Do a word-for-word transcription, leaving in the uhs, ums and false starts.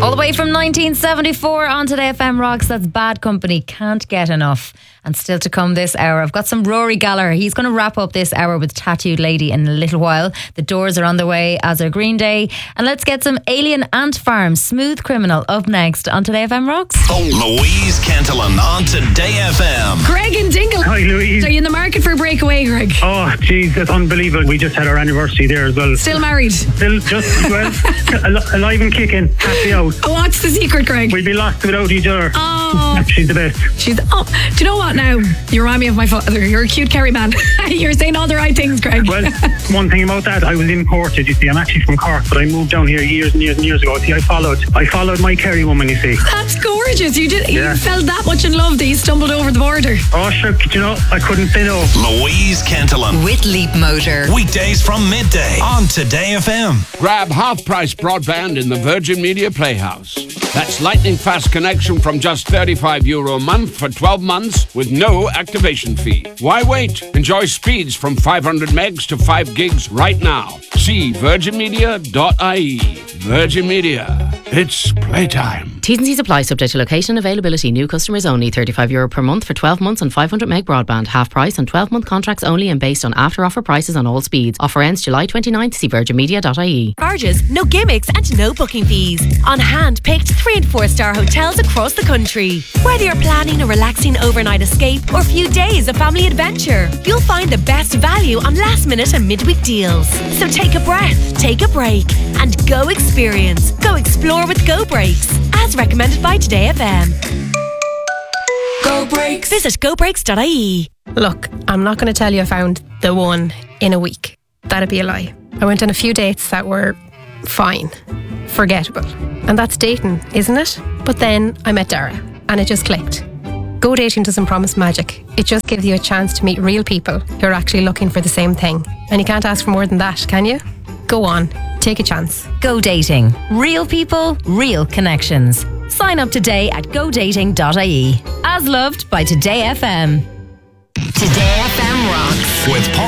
All the way from nineteen seventy-four on Today F M Rocks. That's Bad Company, Can't Get Enough. And still to come this hour, I've got some Rory Gallagher. He's going to wrap up this hour with Tattooed Lady in a little while. The Doors are on the way, as are Green Day. And let's get some Alien Ant Farm, Smooth Criminal, up next on Today F M Rocks. Louise Cantillon on Today F M. Greg and Dingle. Hi, Louise. Are you in the market for a breakaway, Greg? Oh, jeez, that's unbelievable. We just had our anniversary there as well. Still married? Still just, well, al- alive and kicking. Happy out. Oh, what's the secret, Greg? We'd be lost without each other. Oh. She's the best. She's, oh, do you know what now? You remind me of my father. You're a cute Kerry man. You're saying all the right things, Greg. Well, one thing about that, I was in Portage, you see. I'm actually from Cork, but I moved down here years and years and years ago. See, I followed I followed my Kerry woman, you see. That's gorgeous. You did. Yeah. You felt that much in love that you stumbled over the border. Oh, sure. You know, I couldn't say no. Louise Cantillon. With Leap Motor. Weekdays from midday on Today F M. Grab half-price broadband in the Virgin Media Playhouse. That's lightning fast connection from just thirty-five euro a month for twelve months with no activation fee. Why wait? Enjoy speeds from five hundred megs to five gigs right now. See virgin media dot I E. Virgin Media. It's playtime. T's and C's apply, subject to location and availability. New customers only. thirty-five euro per month for twelve months on five hundred meg broadband. Half price on twelve month contracts only and based on after offer prices on all speeds. Offer ends July twenty-ninth. See virgin media dot I E. Charges, no gimmicks and no booking fees. On hand-picked three and four star hotels across the country. Whether you're planning a relaxing overnight escape or a few days of family adventure, you'll find the best value on last minute and midweek deals. So take a breath, take a break and go experience. Go explore with Go Breaks, as recommended by Today F M. Go Breaks. Visit go breaks dot I E. Look, I'm not going to tell you I found the one in a week. That'd be a lie. I went on a few dates that were fine, forgettable. And that's dating, isn't it? But then I met Dara and it just clicked. Go dating doesn't promise magic. It just gives you a chance to meet real people who are actually looking for the same thing. And you can't ask for more than that, can you? Go on, take a chance. Go Dating. Real people, real connections. Sign up today at go dating dot I E. As loved by Today F M. Today F M Rocks. With Paul